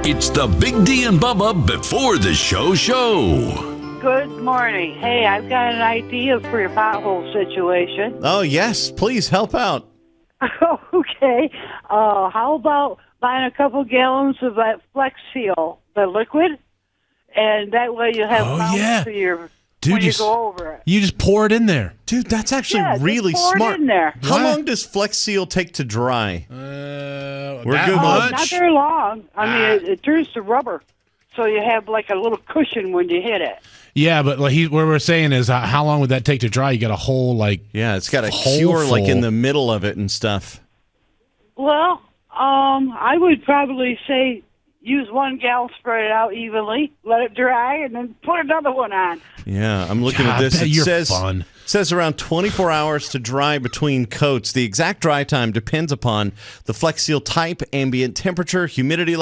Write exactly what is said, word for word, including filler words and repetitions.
It's the Big D and Bubba before the show show. Good morning. Hey, I've got an idea for your pothole situation. Oh, yes. Please help out. Okay. Uh, how about buying a couple gallons of that Flex Seal, the liquid, and that way you have Oh, pounds yeah. to your Dude, when you you s- go over it. You just pour it in there. Dude, that's actually Yeah, just really pour it smart. in there. How What? long does Flex Seal take to dry? Uh, We're that good. Oh, much? not very long. I mean, Ah. it, it turns to rubber, so you have like a little cushion when you hit it. Yeah, but like he, what we're saying is, uh, how long would that take to dry? You got a whole like. Yeah, it's got a Hole cure like in full. the middle of it and stuff. Well, um, I would probably say use one gallon, spread it out evenly, let it dry, and then put another one on. Yeah, I'm looking God, at this. I bet It you're says fun. says around twenty-four hours to dry between coats. The exact dry time depends upon the Flex Seal type, ambient temperature, humidity